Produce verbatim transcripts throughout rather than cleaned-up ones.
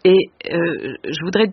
Et euh, je voudrais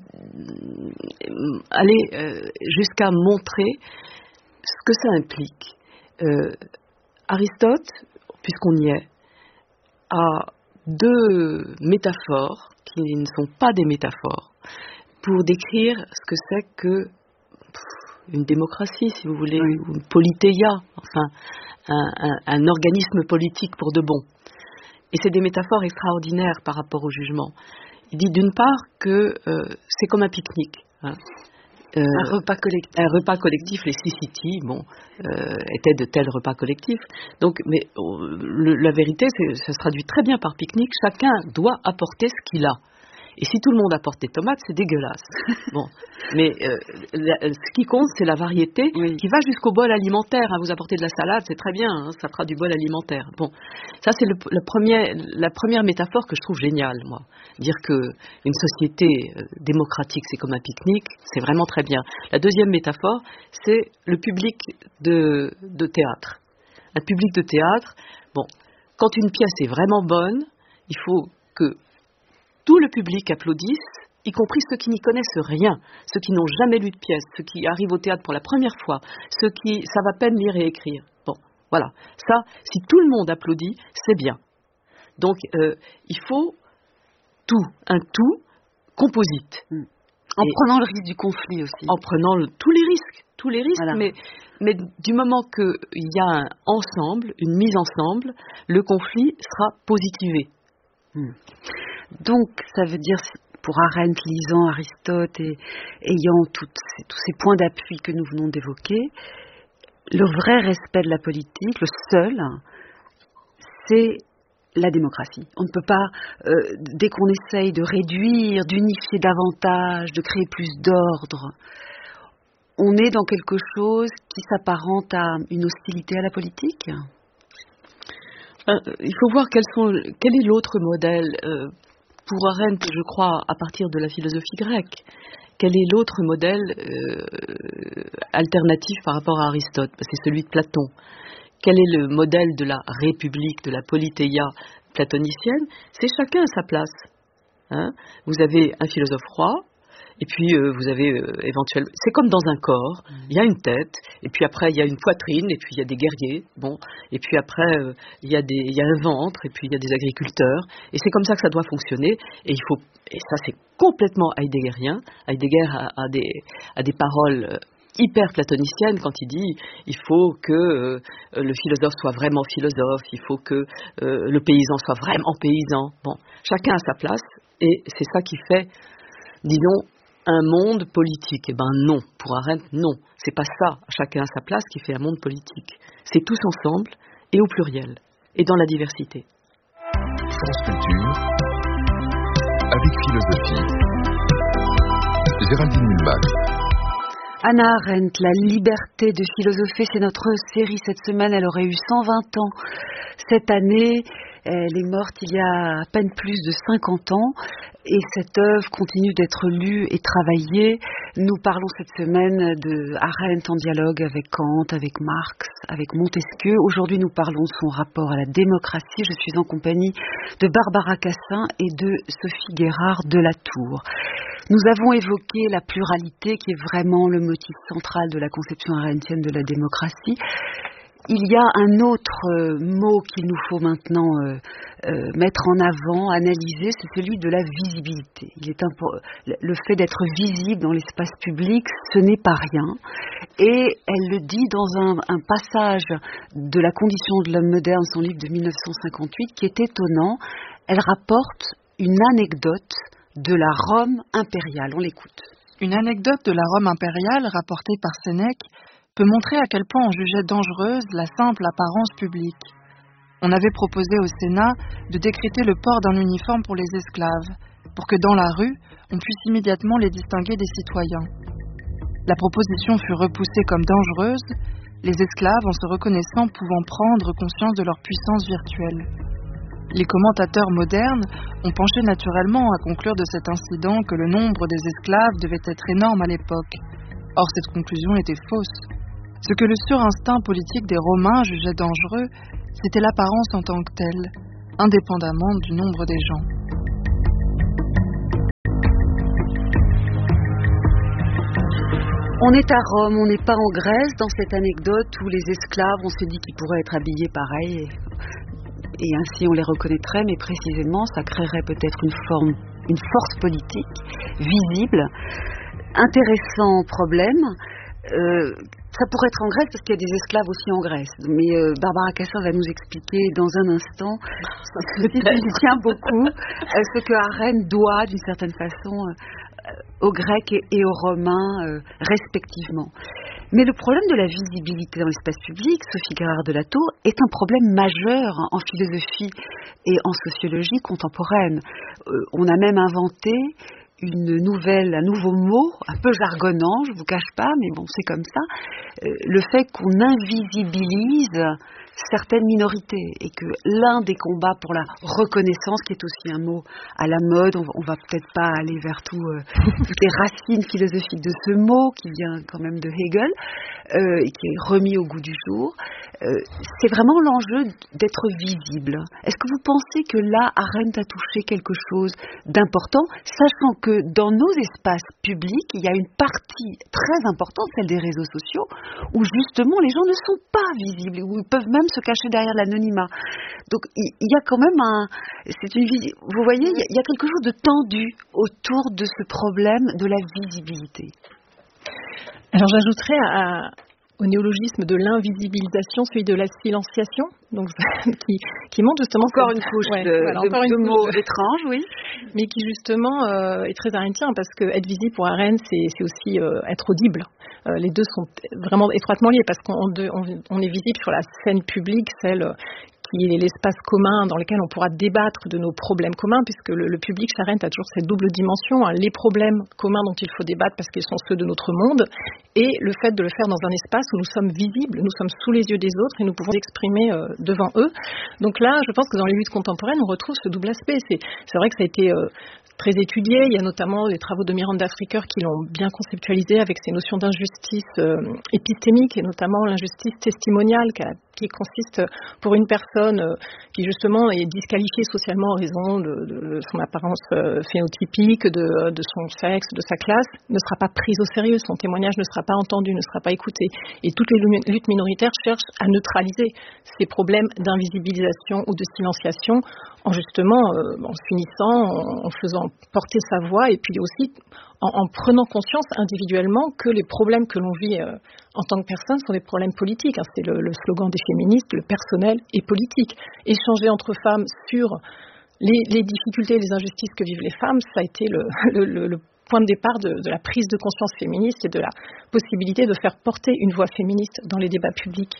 aller euh, jusqu'à montrer ce que ça implique. Euh, Aristote, puisqu'on y est, a deux métaphores qui ne sont pas des métaphores pour décrire ce que c'est que pff, une démocratie, si vous voulez, oui. ou une politeia, enfin un, un, un organisme politique pour de bon. Et c'est des métaphores extraordinaires par rapport au jugement. Il dit d'une part que euh, c'est comme un pique-nique. Hein. Euh, un repas collectif. Un repas collectif, les Syssities, bon, euh, étaient de tels repas collectifs. Donc, mais euh, le, la vérité, c'est, ça se traduit très bien par pique-nique. Chacun doit apporter ce qu'il a. Et si tout le monde apporte des tomates, c'est dégueulasse. Bon, mais euh, la, ce qui compte, c'est la variété oui. qui va jusqu'au bol alimentaire. Hein. Vous apportez de la salade, c'est très bien, hein, ça fera du bol alimentaire. Bon, ça c'est le, le premier, la première métaphore que je trouve géniale, moi. Dire que une société euh, démocratique, c'est comme un pique-nique, c'est vraiment très bien. La deuxième métaphore, c'est le public de, de théâtre. Un public de théâtre, bon, quand une pièce est vraiment bonne, il faut que tout le public applaudisse, y compris ceux qui n'y connaissent rien, ceux qui n'ont jamais lu de pièce, ceux qui arrivent au théâtre pour la première fois, ceux qui savent à peine lire et écrire. Bon, voilà. Ça, si tout le monde applaudit, c'est bien. Donc, euh, il faut tout, un tout composite. Mmh. En et prenant le risque du conflit aussi. En prenant le, tous les risques, tous les risques, voilà. mais, mais du moment qu'il y a un ensemble, une mise ensemble, le conflit sera positivé. Mmh. Donc, ça veut dire, pour Arendt, lisant Aristote et ayant toutes, tous ces points d'appui que nous venons d'évoquer, le vrai respect de la politique, le seul, c'est la démocratie. On ne peut pas, euh, dès qu'on essaye de réduire, d'unifier davantage, de créer plus d'ordre, on est dans quelque chose qui s'apparente à une hostilité à la politique. Euh, il faut voir quels sont, quel est l'autre modèle euh, pour Arendt, je crois, à partir de la philosophie grecque. Quel est l'autre modèle euh, alternatif par rapport à Aristote? C'est celui de Platon. Quel est le modèle de la république, de la politeia platonicienne? C'est chacun à sa place. Hein, vous avez un philosophe roi, et puis euh, vous avez euh, éventuellement... C'est comme dans un corps, il y a une tête, et puis après il y a une poitrine, et puis il y a des guerriers, bon, et puis après euh, il y a des, il y a un ventre, et puis il y a des agriculteurs, et c'est comme ça que ça doit fonctionner, et il faut... Et ça c'est complètement heideggerien. Heidegger a, a, des, a des paroles hyper platoniciennes quand il dit il faut que euh, le philosophe soit vraiment philosophe, il faut que euh, le paysan soit vraiment paysan. Bon, chacun a sa place, et c'est ça qui fait, disons, un monde politique. Eh ben non, pour Arendt, non. C'est pas ça, chacun à sa place, qui fait un monde politique. C'est tous ensemble, et au pluriel, et dans la diversité. France Culture, avec philosophie. Géraldine Mulbach. Hannah Arendt, la liberté de philosopher, c'est notre série cette semaine. Elle aurait eu cent vingt ans cette année. Elle est morte il y a à peine plus de cinquante ans et cette œuvre continue d'être lue et travaillée. Nous parlons cette semaine de Arendt en dialogue avec Kant, avec Marx, avec Montesquieu. Aujourd'hui, nous parlons de son rapport à la démocratie. Je suis en compagnie de Barbara Cassin et de Sophie Guérard de la Tour. Nous avons évoqué la pluralité qui est vraiment le motif central de la conception arendtienne de la démocratie. Il y a un autre euh, mot qu'il nous faut maintenant euh, euh, mettre en avant, analyser, c'est celui de la visibilité. Il est impo- le fait d'être visible dans l'espace public, ce n'est pas rien. Et elle le dit dans un, un passage de La condition de l'homme moderne, son livre de mille neuf cent cinquante-huit, qui est étonnant. Elle rapporte une anecdote de la Rome impériale. On l'écoute. Une anecdote de la Rome impériale rapportée par Sénèque peut montrer à quel point on jugeait dangereuse la simple apparence publique. On avait proposé au Sénat de décréter le port d'un uniforme pour les esclaves, pour que dans la rue, on puisse immédiatement les distinguer des citoyens. La proposition fut repoussée comme dangereuse, les esclaves, en se reconnaissant, pouvant prendre conscience de leur puissance virtuelle. Les commentateurs modernes ont penché naturellement à conclure de cet incident que le nombre des esclaves devait être énorme à l'époque. Or, cette conclusion était fausse. Ce que le surinstinct politique des Romains jugeait dangereux, c'était l'apparence en tant que telle, indépendamment du nombre des gens. On est à Rome, on n'est pas en Grèce. Dans cette anecdote où les esclaves, on se dit qu'ils pourraient être habillés pareil, et, et ainsi on les reconnaîtrait, mais précisément, ça créerait peut-être une forme, une force politique visible. Intéressant problème. Euh, ça pourrait être en Grèce parce qu'il y a des esclaves aussi en Grèce. Mais euh, Barbara Cassin va nous expliquer dans un instant, si j'y tiens beaucoup, euh, ce que Arendt doit d'une certaine façon euh, aux Grecs et, et aux Romains euh, respectivement. Mais le problème de la visibilité dans l'espace public, Sophie Gérard de la Tour, est un problème majeur en philosophie et en sociologie contemporaine. Euh, on a même inventé une nouvelle, un nouveau mot, un peu jargonnant, je vous cache pas, mais bon, c'est comme ça, euh, le fait qu'on invisibilise certaines minorités et que l'un des combats pour la reconnaissance, qui est aussi un mot à la mode, on, on va peut-être pas aller vers tout, euh, toutes les racines philosophiques de ce mot qui vient quand même de Hegel euh, et qui est remis au goût du jour, euh, c'est vraiment l'enjeu d'être visible. Est-ce que vous pensez que là, Arendt a touché quelque chose d'important, sachant que dans nos espaces publics, il y a une partie très importante, celle des réseaux sociaux, où justement les gens ne sont pas visibles, où ils peuvent même se cacher derrière l'anonymat. Donc il y a quand même un, c'est une, vous voyez, il y a quelque chose de tendu autour de ce problème de la visibilité. Alors j'ajouterais à, à, au néologisme de l'invisibilisation celui de la silenciation, donc qui, qui montre justement encore une couche ouais, de, voilà, de, encore de une mots couche étranges, oui, mais qui justement euh, est très arendtien parce que être visible pour Arendt, c'est, c'est aussi euh, être audible. Euh, les deux sont vraiment étroitement liés parce qu'on on, on est visible sur la scène publique, celle qui est l'espace commun dans lequel on pourra débattre de nos problèmes communs, puisque le, le public chez Arendt a toujours cette double dimension, hein, les problèmes communs dont il faut débattre parce qu'ils sont ceux de notre monde, et le fait de le faire dans un espace où nous sommes visibles, nous sommes sous les yeux des autres et nous pouvons exprimer euh, devant eux. Donc là, je pense que dans les luttes contemporaines, on retrouve ce double aspect. C'est, c'est vrai que ça a été euh, très étudié. Il y a notamment les travaux de Miranda Fricker qui l'ont bien conceptualisé avec ces notions d'injustice euh, épistémique et notamment l'injustice testimoniale qui consiste pour une personne euh, qui justement est disqualifiée socialement en raison de, de son apparence euh, phénotypique, de, de son sexe, de sa classe, ne sera pas prise au sérieux, son témoignage ne sera pas entendu, ne sera pas écouté. Et toutes les luttes minoritaires cherchent à neutraliser ces problèmes d'invisibilisation ou de silenciation en justement euh, en s'unissant, en, en faisant porter sa voix et puis aussi en, en prenant conscience individuellement que les problèmes que l'on vit euh, en tant que personne sont des problèmes politiques. Hein. C'est le, le slogan des féministes, le personnel et politique. Échanger entre femmes sur les, les difficultés et les injustices que vivent les femmes, ça a été le, le, le, le point de départ de, de la prise de conscience féministe et de la possibilité de faire porter une voix féministe dans les débats publics.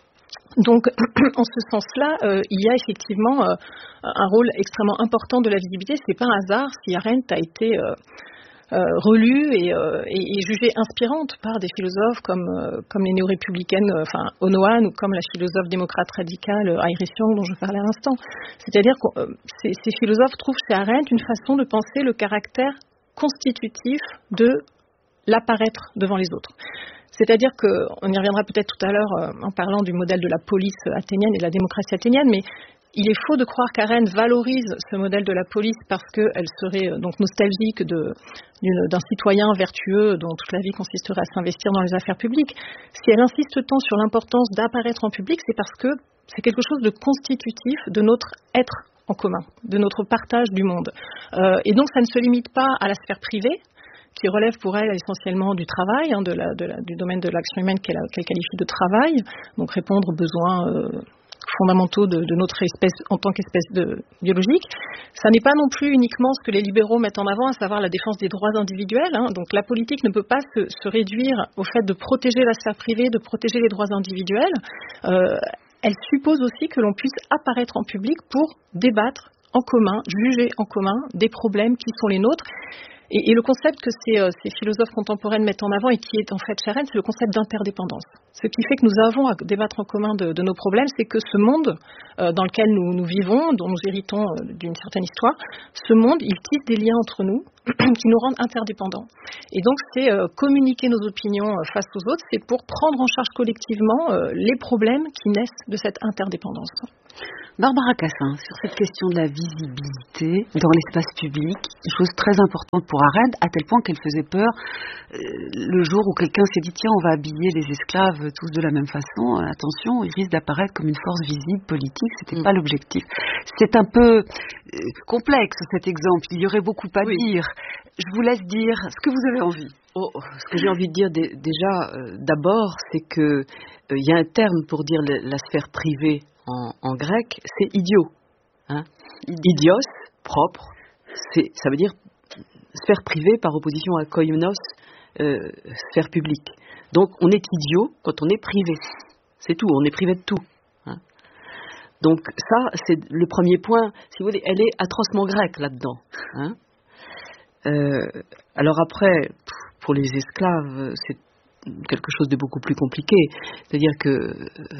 Donc, en ce sens-là, euh, il y a effectivement euh, un rôle extrêmement important de la visibilité. Ce n'est pas un hasard si Arendt a été euh, euh, relue et, euh, et, et jugée inspirante par des philosophes comme, euh, comme les néo-républicaines, euh, enfin Onoan, ou comme la philosophe démocrate radicale Iris Young dont je parlais à l'instant. C'est-à-dire que euh, ces, ces philosophes trouvent chez Arendt une façon de penser le caractère constitutif de l'apparaître devant les autres. C'est-à-dire qu'on y reviendra peut-être tout à l'heure euh, en parlant du modèle de la police athénienne et de la démocratie athénienne, mais il est faux de croire qu'Arendt valorise ce modèle de la police parce qu'elle serait euh, donc nostalgique de, d'un citoyen vertueux dont toute la vie consisterait à s'investir dans les affaires publiques. Si elle insiste tant sur l'importance d'apparaître en public, c'est parce que c'est quelque chose de constitutif de notre être en commun, de notre partage du monde. Euh, et donc ça ne se limite pas à la sphère privée, qui relève pour elle essentiellement du travail, hein, de la, de la, du domaine de l'action humaine qu'elle, qu'elle qualifie de travail, donc répondre aux besoins euh, fondamentaux de, de notre espèce en tant qu'espèce de, biologique. Ça n'est pas non plus uniquement ce que les libéraux mettent en avant, à savoir la défense des droits individuels. Hein. Donc la politique ne peut pas se, se réduire au fait de protéger la sphère privée, de protéger les droits individuels. Euh, elle suppose aussi que l'on puisse apparaître en public pour débattre en commun, juger en commun des problèmes qui sont les nôtres. Et, et le concept que ces, euh, ces philosophes contemporaines mettent en avant et qui est en fait chez Arendt, c'est le concept d'interdépendance. Ce qui fait que nous avons à débattre en commun de, de nos problèmes, c'est que ce monde euh, dans lequel nous, nous vivons, dont nous héritons euh, d'une certaine histoire, ce monde, il tisse des liens entre nous qui nous rendent interdépendants. Et donc c'est euh, communiquer nos opinions euh, face aux autres, c'est pour prendre en charge collectivement euh, les problèmes qui naissent de cette interdépendance. Barbara Cassin, sur cette question de la visibilité dans l'espace public, une chose très importante pour Arendt, à tel point qu'elle faisait peur euh, le jour où quelqu'un s'est dit tiens, on va habiller les esclaves tous de la même façon, attention, ils risquent d'apparaître comme une force visible politique, c'était mm. pas l'objectif. C'est un peu euh, complexe cet exemple, il y aurait beaucoup à oui. dire. Je vous laisse dire ce que vous avez envie. Oh, ce que j'ai envie de dire d- déjà, euh, d'abord, c'est que il euh, y a un terme pour dire le, la sphère privée en, en grec, c'est idiot. Hein? Idios, propre, c'est, ça veut dire sphère privée par opposition à koinos, euh, sphère publique. Donc on est idiot quand on est privé. C'est tout, on est privé de tout. Hein? Donc ça, c'est le premier point. Si vous voulez, elle est atrocement grecque là-dedans. Hein? Euh, alors après, pour les esclaves, c'est quelque chose de beaucoup plus compliqué. C'est-à-dire que euh,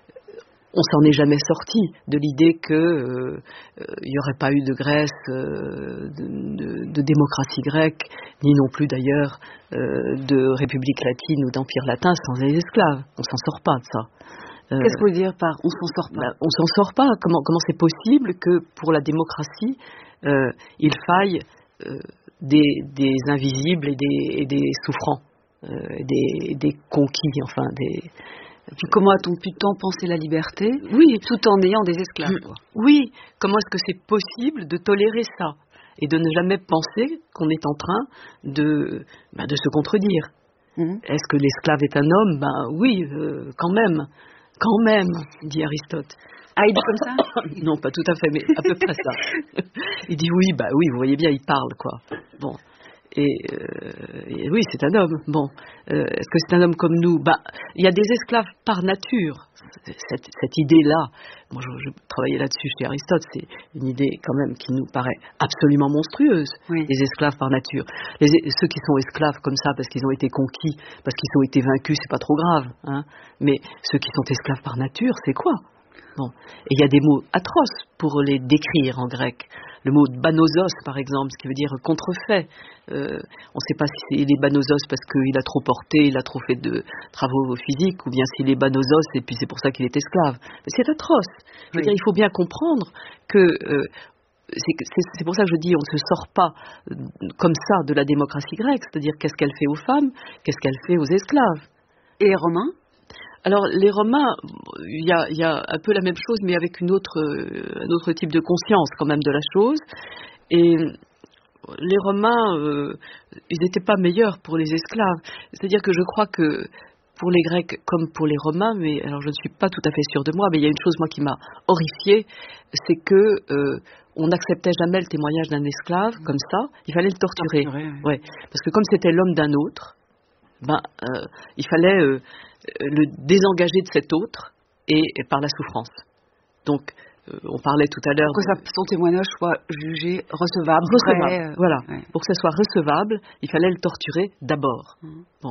on s'en est jamais sorti de l'idée que euh, il n'y aurait pas eu de Grèce, euh, de, de, de démocratie grecque, ni non plus d'ailleurs euh, de République latine ou d'Empire latin sans les esclaves. On s'en sort pas de ça. Euh, Qu'est-ce que vous voulez dire par on s'en sort pas? Ben, on s'en sort pas. Comment, comment c'est possible que pour la démocratie, euh, il faille euh, des, des invisibles et des, et des souffrants, euh, des, des conquis, enfin des... Et puis comment a-t-on pu tant penser la liberté, oui, tout en ayant des esclaves, quoi. Oui, comment est-ce que c'est possible de tolérer ça et de ne jamais penser qu'on est en train de, ben, de se contredire. Mmh. Est-ce que l'esclave est un homme? Ben oui, euh, quand même, quand même, dit Aristote. Ah, il dit comme ça? Non, pas tout à fait, mais à peu près ça. Il dit oui, bah oui, vous voyez bien, il parle, quoi. Bon. Et, euh, et oui, c'est un homme. Bon, euh, est-ce que c'est un homme comme nous? Bah, il y a des esclaves par nature. Cette, cette idée-là, moi, je, je travaillais là-dessus chez Aristote. C'est une idée quand même qui nous paraît absolument monstrueuse. Oui. Les esclaves par nature. Les, ceux qui sont esclaves comme ça parce qu'ils ont été conquis, parce qu'ils ont été vaincus, c'est pas trop grave. Hein. Mais ceux qui sont esclaves par nature, c'est quoi? Bon. Et il y a des mots atroces pour les décrire en grec. Le mot banosos, par exemple, ce qui veut dire contrefait. Euh, on ne sait pas si il est banosos parce qu'il a trop porté, il a trop fait de travaux physiques, ou bien s'il est banosos et puis c'est pour ça qu'il est esclave. Mais c'est atroce. Je veux oui. dire, il faut bien comprendre que euh, c'est, c'est, c'est pour ça que je dis on ne se sort pas euh, comme ça de la démocratie grecque, c'est-à-dire qu'est-ce qu'elle fait aux femmes, qu'est-ce qu'elle fait aux esclaves. Et les Romains? Alors, les Romains, il y a, y a un peu la même chose, mais avec une autre, euh, un autre type de conscience quand même de la chose. Et les Romains, euh, ils n'étaient pas meilleurs pour les esclaves. C'est-à-dire que je crois que pour les Grecs comme pour les Romains, mais alors je ne suis pas tout à fait sûre de moi, mais il y a une chose moi qui m'a horrifiée, c'est que euh, on n'acceptait jamais le témoignage d'un esclave comme ça. Il fallait le torturer. torturer oui. Ouais, parce que comme c'était l'homme d'un autre, ben euh, il fallait euh, le désengager de cet autre et, et par la souffrance. Donc, euh, on parlait tout à l'heure... Pour que de... son témoignage soit jugé recevable. Recevable, vrai, euh... voilà. Ouais. Pour que ça soit recevable, il fallait le torturer d'abord. Mmh. Bon.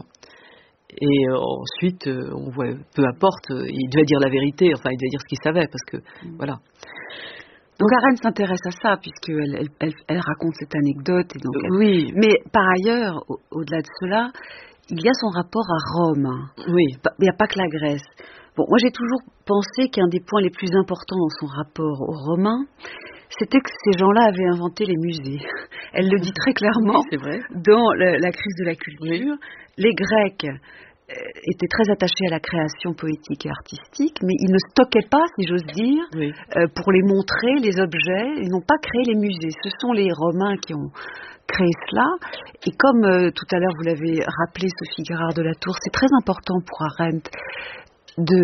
Et euh, ensuite, euh, on voit, peu importe, euh, il devait dire la vérité, enfin, il devait dire ce qu'il savait, parce que, mmh. voilà. Donc Arendt s'intéresse à ça, puisqu'elle elle, elle, elle raconte cette anecdote. Et donc elle... Oui. Mais par ailleurs, au, au-delà de cela... il y a son rapport à Rome. Oui. Il n'y a pas que la Grèce. Bon, moi j'ai toujours pensé qu'un des points les plus importants dans son rapport aux Romains, c'était que ces gens-là avaient inventé les musées. Elle le dit très clairement oui, c'est vrai. Dans le, la crise de la culture. Oui. Les Grecs euh, étaient très attachés à la création poétique et artistique, mais ils ne stockaient pas, si j'ose dire, oui. euh, pour les montrer, les objets. Ils n'ont pas créé les musées. Ce sont les Romains qui ont créé cela. Et comme euh, tout à l'heure vous l'avez rappelé, Sophie Gérard de la Tour, c'est très important pour Arendt de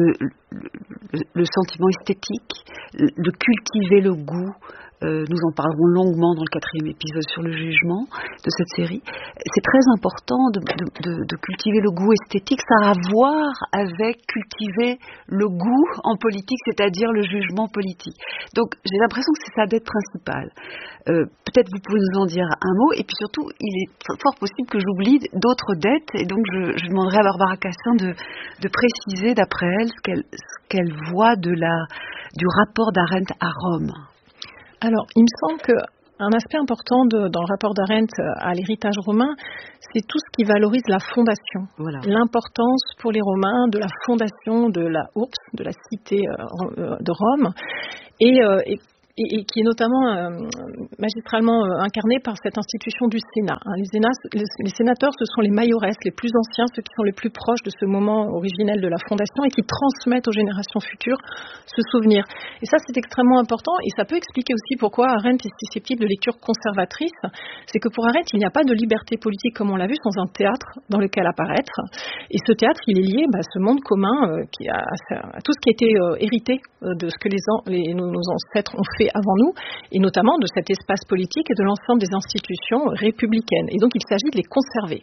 le, le sentiment esthétique, de cultiver le goût. Euh, nous en parlerons longuement dans le quatrième épisode sur le jugement de cette série. C'est très important de, de, de, de cultiver le goût esthétique. Ça a à voir avec cultiver le goût en politique, c'est-à-dire le jugement politique. Donc j'ai l'impression que c'est sa dette principale. Euh, peut-être vous pouvez nous en dire un mot. Et puis surtout, il est fort possible que j'oublie d'autres dettes. Et donc je, je demanderai à Barbara Cassin de, de préciser d'après elle ce qu'elle, ce qu'elle voit de la, du rapport d'Arendt à Rome. Alors, il me semble qu'un aspect important de, dans le rapport d'Arendt à l'héritage romain, c'est tout ce qui valorise la fondation. Voilà. L'importance pour les Romains de la fondation de la Urbs, de la cité de Rome. et, euh, et Et, et qui est notamment euh, magistralement euh, incarné par cette institution du Sénat. Hein. Les, sénats, les, les sénateurs, ce sont les mayores, les plus anciens, ceux qui sont les plus proches de ce moment originel de la Fondation et qui transmettent aux générations futures ce souvenir. Et ça, c'est extrêmement important et ça peut expliquer aussi pourquoi Arendt est susceptible de lecture conservatrice. C'est que pour Arendt, il n'y a pas de liberté politique, comme on l'a vu, sans un théâtre dans lequel apparaître. Et ce théâtre, il est lié bah, à ce monde commun, euh, qui a, à tout ce qui a été euh, hérité euh, de ce que les, les, nos, nos ancêtres ont fait avant nous, et notamment de cet espace politique et de l'ensemble des institutions républicaines. Et donc il s'agit de les conserver.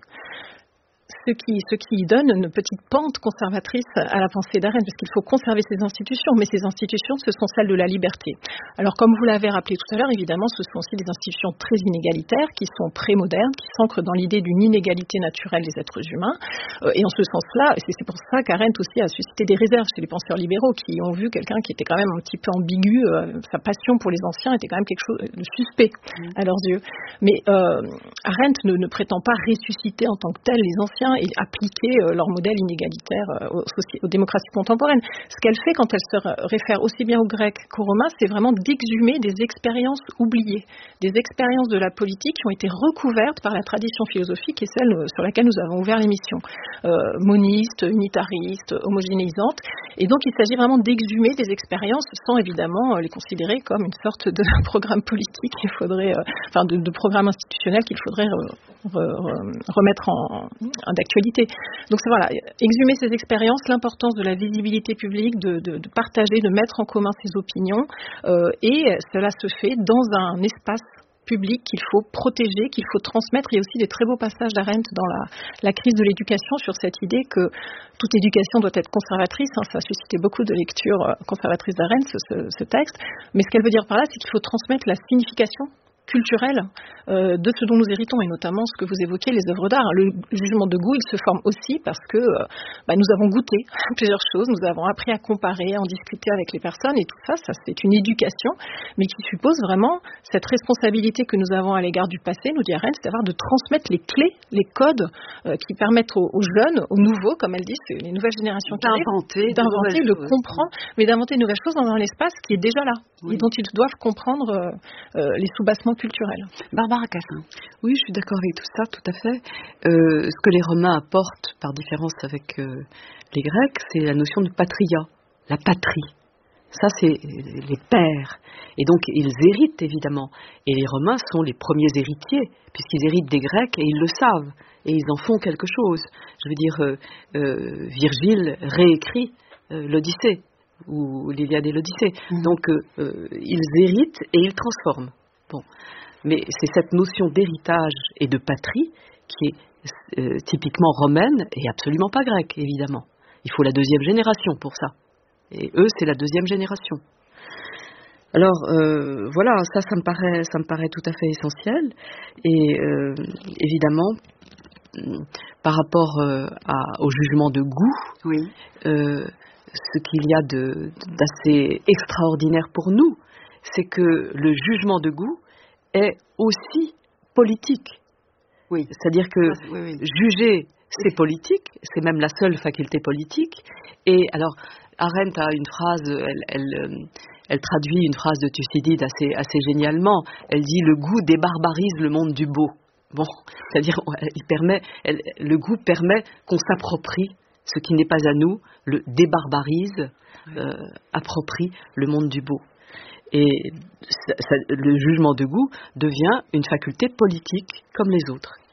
Ce qui, ce qui donne une petite pente conservatrice à la pensée d'Arendt, parce qu'il faut conserver ces institutions, mais ces institutions, ce sont celles de la liberté. Alors, comme vous l'avez rappelé tout à l'heure, évidemment, ce sont aussi des institutions très inégalitaires, qui sont pré-modernes, qui s'ancrent dans l'idée d'une inégalité naturelle des êtres humains. Euh, et en ce sens-là, et c'est pour ça qu'Arendt aussi a suscité des réserves chez les penseurs libéraux, qui ont vu quelqu'un qui était quand même un petit peu ambigu, euh, sa passion pour les anciens était quand même quelque chose de suspect à leurs yeux. Mais euh, Arendt ne, ne prétend pas ressusciter en tant que tel les anciens et appliquer euh, leur modèle inégalitaire euh, aux, aux démocraties contemporaines. Ce qu'elle fait quand elle se réfère aussi bien aux Grecs qu'aux Romains, c'est vraiment d'exhumer des expériences oubliées, des expériences de la politique qui ont été recouvertes par la tradition philosophique et celle sur laquelle nous avons ouvert l'émission, euh, moniste, unitariste, homogénéisante. Et donc il s'agit vraiment d'exhumer des expériences sans évidemment les considérer comme une sorte de programme politique qu'il faudrait, euh, enfin de, de programme institutionnel qu'il faudrait re, re, remettre en, en d'actualité. Donc c'est voilà, exhumer ces expériences, l'importance de la visibilité publique, de, de, de partager, de mettre en commun ses opinions, euh, et cela se fait dans un espace public qu'il faut protéger, qu'il faut transmettre. Il y a aussi des très beaux passages d'Arendt dans la, la crise de l'éducation sur cette idée que toute éducation doit être conservatrice. Hein, ça a suscité beaucoup de lectures conservatrices d'Arendt, ce, ce, ce texte. Mais ce qu'elle veut dire par là, c'est qu'il faut transmettre la signification culturelle euh, de ce dont nous héritons, et notamment ce que vous évoquez, les œuvres d'art. Le jugement de goût, il se forme aussi parce que euh, bah, nous avons goûté plusieurs choses, nous avons appris à comparer, à en discuter avec les personnes, et tout ça, ça c'est une éducation, mais qui suppose vraiment cette responsabilité que nous avons à l'égard du passé, nous dit Arendt, c'est-à-dire de transmettre les clés, les codes euh, qui permettent aux, aux jeunes, aux nouveaux, comme elle dit, c'est les nouvelles générations qui d'inventer, arrivent, d'inventer, de, de comprendre, mais d'inventer de nouvelles choses dans un espace qui est déjà là, oui, et dont ils doivent comprendre euh, euh, les soubassements culturel. Barbara Cassin. Oui, je suis d'accord avec tout ça, tout à fait. Euh, ce que les Romains apportent, par différence avec euh, les Grecs, c'est la notion de patria, la patrie. Ça, c'est les pères. Et donc, ils héritent, évidemment. Et les Romains sont les premiers héritiers, puisqu'ils héritent des Grecs, et ils le savent. Et ils en font quelque chose. Je veux dire, euh, euh, Virgile réécrit euh, l'Odyssée, ou l'Iliade et l'Odyssée. Mmh. Donc, euh, euh, ils héritent et ils transforment. Bon. Mais c'est cette notion d'héritage et de patrie qui est euh, typiquement romaine et absolument pas grecque, évidemment. Il faut la deuxième génération pour ça. Et eux, c'est la deuxième génération. Alors, euh, voilà, ça, ça me paraît, ça me paraît tout à fait essentiel. Et euh, évidemment, par rapport euh, à, au jugement de goût, oui. euh, ce qu'il y a de, d'assez extraordinaire pour nous, c'est que le jugement de goût est aussi politique. Oui. C'est-à-dire que ah, oui, oui. juger, c'est politique, c'est même la seule faculté politique. Et alors, Arendt a une phrase, elle, elle, elle traduit une phrase de Thucydide assez, assez génialement. Elle dit « Le goût débarbarise le monde du beau ». Bon, c'est-à-dire, il permet, elle, le goût permet qu'on s'approprie ce qui n'est pas à nous, le débarbarise, oui. euh, approprie le monde du beau. Et ça, ça, le jugement de goût devient une faculté politique comme les autres.